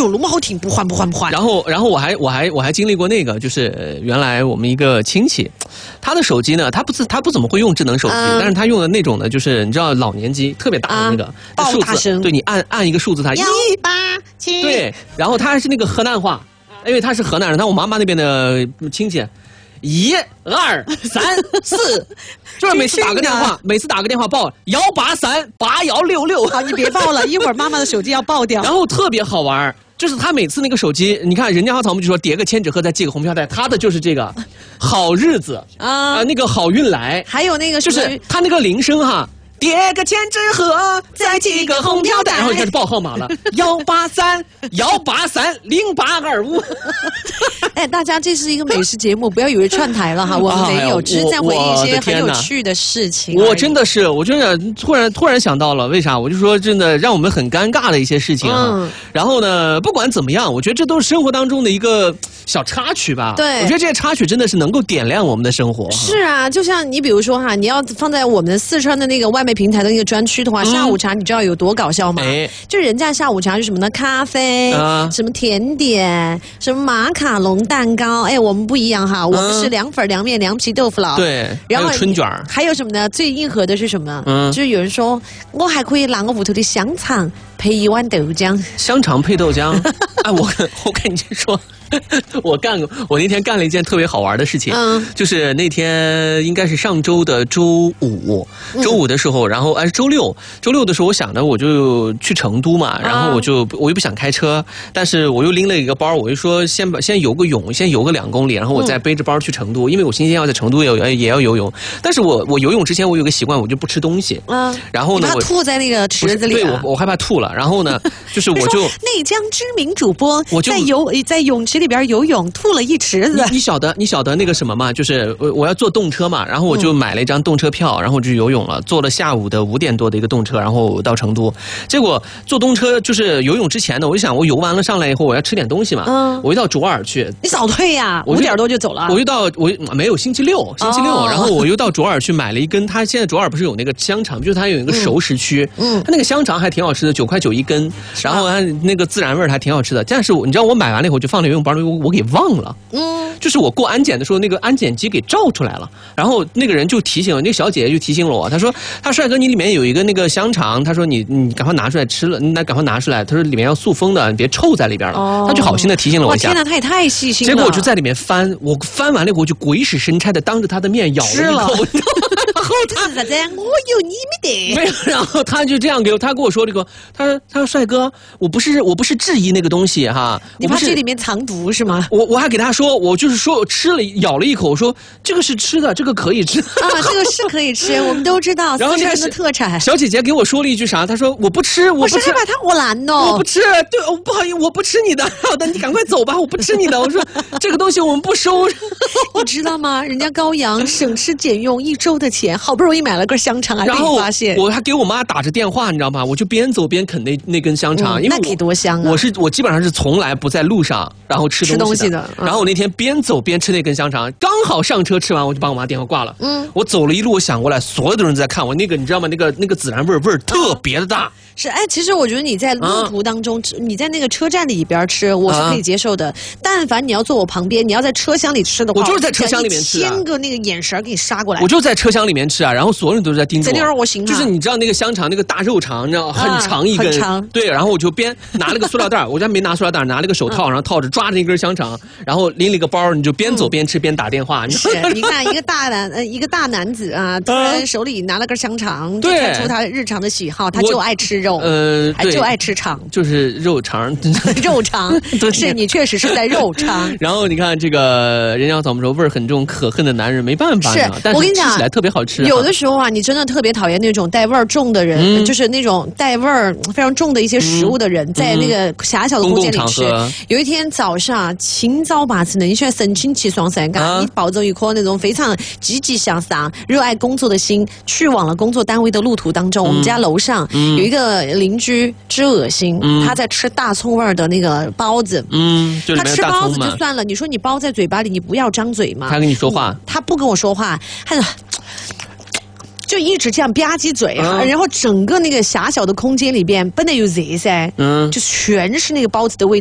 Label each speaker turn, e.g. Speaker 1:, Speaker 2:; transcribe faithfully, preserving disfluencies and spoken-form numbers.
Speaker 1: 呦，龙猫好挺，不换不换不换。
Speaker 2: 然后，然后我还我还我还经历过那个，就是原来我们一个亲戚，他的手机呢，他不是他不怎么会用智能手机，嗯、但是他用的那种呢，就是你知道老年机特别大的那个、
Speaker 1: 啊、
Speaker 2: 数字，对你按按一个数字，它
Speaker 1: 一八七，
Speaker 2: 对，然后他还是那个河南话，因为他是河南人，他我妈妈那边的亲戚。一二三四，就是每次打个电话，每次打个电话报幺八三八幺六六。
Speaker 1: 好，你别报了，一会儿妈妈的手机要爆掉。
Speaker 2: 然后特别好玩，就是他每次那个手机，你看人家好草木就说叠个千纸鹤再系个红飘带，他的就是这个好日子啊、呃，那个好运来，
Speaker 1: 还有那个
Speaker 2: 就是他那个铃声哈。叠个千纸鹤，再系个红飘带，然后就开始报号码了，幺八三幺八三零八二五。
Speaker 1: 哎，大家这是一个美食节目，不要以为串台了哈，我们没有，只是在回忆一些很有趣的事情。
Speaker 2: 我真的是，我真的突然突然想到了，为啥？我就说真的，让我们很尴尬的一些事情啊。嗯、然后呢，不管怎么样，我觉得这都是生活当中的一个小插曲吧。
Speaker 1: 对，
Speaker 2: 我觉得这些插曲真的是能够点亮我们的生活。
Speaker 1: 是啊，就像你比如说哈，你要放在我们四川的那个外卖平台的那个专区的话，嗯、下午茶你知道有多搞笑吗？哎，就人家下午茶是什么呢？咖啡，啊、什么甜点，什么马卡龙蛋糕。哎，我们不一样哈，我们是凉粉、凉面、凉皮、豆腐脑。
Speaker 2: 对，
Speaker 1: 然后
Speaker 2: 还有春卷，
Speaker 1: 还有什么呢？最硬核的是什么？
Speaker 2: 嗯，
Speaker 1: 就是有人说我还可以拿我屋头的香肠配一碗豆浆。
Speaker 2: 香肠配豆浆？哎，我我跟你说。我干过，我那天干了一件特别好玩的事情，嗯，就是那天应该是上周的周五，周五的时候，然后哎周六，周六的时候，我想着我就去成都嘛，然后我就我又不想开车，但是我又拎了一个包，我就说先把先游个泳，先游个两公里，然后我再背着包去成都，因为我星期天要在成都也也要游泳，但是我我游泳之前我有个习惯，我就不吃东西，嗯，然后呢，
Speaker 1: 我吐在那个池子里，
Speaker 2: 对我我害怕吐了，然后呢，就是我就
Speaker 1: 内江知名主播
Speaker 2: 我就
Speaker 1: 在游在泳池里边游泳吐了一池子。
Speaker 2: 你, 你晓得你晓得那个什么吗？就是我我要坐动车嘛，然后我就买了一张动车票，然后我就游泳了，坐了下午的五点多的一个动车，然后到成都。结果坐动车就是游泳之前呢，我就想我游完了上来以后我要吃点东西嘛，嗯，我就到卓尔去。
Speaker 1: 你早退呀，五点多就走了。
Speaker 2: 我就到我没有星期六星期六，哦、然后我又到卓尔去买了一根，他现在卓尔不是有那个香肠，就是它有一个熟食区，嗯，它那个香肠还挺好吃的，九块九一根，然后它那个孜然味还挺好吃的。但是你知道我买完了以后就放在游泳包里，我给忘了，嗯，就是我过安检的时候那个安检机给照出来了，然后那个人就提醒那个小姐姐就提醒了我，她说她帅哥你里面有一个那个香肠，她说你你赶快拿出来吃了，你赶快拿出来，她说里面要塑封的，你别臭在里边了，哦，她就好心的提醒了我一下。
Speaker 1: 哇天哪，她也太细心了。
Speaker 2: 结果我就在里面翻，我翻完了以后我就鬼使神差的当着她的面咬了一口。
Speaker 1: 然后他是啥子？我有你没得？
Speaker 2: 没有，然后他就这样给我，他跟我说这个，他说他说帅哥，我不是我不是质疑那个东西哈，
Speaker 1: 你怕这里面藏毒是吗？
Speaker 2: 我我还给他说，我就是说我吃了咬了一口，我说这个是吃的，这个可以吃
Speaker 1: 啊，这个是可以吃，我们都知道，
Speaker 2: 然后那个
Speaker 1: 是特产。
Speaker 2: 小姐姐给我说了一句啥？她说我不吃，我不吃，
Speaker 1: 我是害怕它火蓝哦，
Speaker 2: 我不吃，对，哦不好意思，我不吃你的，好的，你赶快走吧，我不吃你的。我说这个东西我们不收，
Speaker 1: 你知道吗？人家高阳省吃俭用一周的钱，好不容易买了根香肠，还被你发现。
Speaker 2: 我还给我妈打着电话，你知道吗？我就边走边啃那那根香肠，
Speaker 1: 嗯、
Speaker 2: 因为
Speaker 1: 那得多香啊！
Speaker 2: 我是我基本上是从来不在路上然后吃东西的。
Speaker 1: 吃东西的嗯、
Speaker 2: 然后我那天边走边吃那根香肠，刚好上车吃完，我就把我妈电话挂了。嗯，我走了一路，我想过来，所有的人在看我，那个你知道吗？那个那个孜然味味儿特别的大。
Speaker 1: 是哎，其实我觉得你在路途当中，啊、你在那个车站里边吃，我是可以接受的。啊、但凡你要坐我旁边，你要在车厢里吃的话，
Speaker 2: 我就是在车厢里面吃、啊，
Speaker 1: 千个那个眼神给你杀过来。
Speaker 2: 我就在车厢里面吃啊，然后所有人都是在盯着我。
Speaker 1: 这地儿我行，
Speaker 2: 就是你知道那个香肠那个大肉肠，你知道很长一根，
Speaker 1: 啊、很长。
Speaker 2: 对，然后我就边拿了个塑料袋，我家没拿塑料袋，拿了个手套，然后套着抓着一根香肠，然后拎了一个包，你就边走边吃边打电话。
Speaker 1: 嗯、是，你看一个大男呃一个大男子啊，突然手里拿了根香肠，就看出他日常的喜好，他就爱吃肉，
Speaker 2: 呃。
Speaker 1: 还就爱吃肠，
Speaker 2: 就是肉肠，
Speaker 1: 肉肠，是你确实是在肉肠。
Speaker 2: 然后你看这个人家怎么说，味儿很重、可恨的男人没办法，
Speaker 1: 是，
Speaker 2: 但是
Speaker 1: 我跟你讲，
Speaker 2: 吃起来特别好吃、啊。
Speaker 1: 有的时候啊，你真的特别讨厌那种带味儿重的人，嗯、就是那种带味儿非常重的一些食物的人，嗯、在那个狭小的空间里吃。有一天早上清早八次呢，你喜欢神清气爽噻，啊、你抱着一颗那种非常积极向上、热爱工作的心，去往了工作单位的路途当中。嗯、我们家楼上有一个邻居。之恶心，嗯、他在吃大葱味儿的那个包子。
Speaker 2: 嗯，就
Speaker 1: 他吃包子就算了，你说你包在嘴巴里，你不要张嘴吗？
Speaker 2: 他跟你说话，
Speaker 1: 他不跟我说话，他就一直这样吧唧嘴，嗯、然后整个那个狭小的空间里边本来有热噻，嗯，就全是那个包子的味道。